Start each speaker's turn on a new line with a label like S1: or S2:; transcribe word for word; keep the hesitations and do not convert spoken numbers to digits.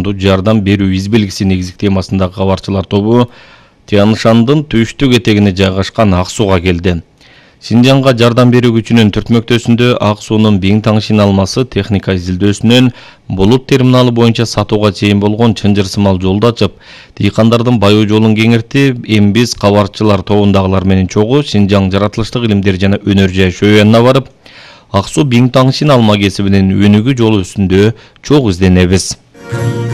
S1: коомдук жардам берүү избелгиси негизги темасындагы кабарчылар тобу Тянь-Шандын түштүк этегине жайгашкан Ак сууга келди. Синжанга жардам берүү күчүнүн түртмөктөсүндө Ак суунун Биңтаң шиналмасы техника изилдөөсүнөн булут терминалы боюнча сатууга чейин болгон чынжыр-сымал жолду ачып, дыйкандардын байоо жолун кеңиртип, эми биз кабарчылар тобундагылар менен чогуу Синжаң жаратылыштык илимдер жана өнөр жайшоо янына барып, Ак суу Биңтаң шиналма кесибинин өнүгүү жолу үстүндө чогуу изденебиз.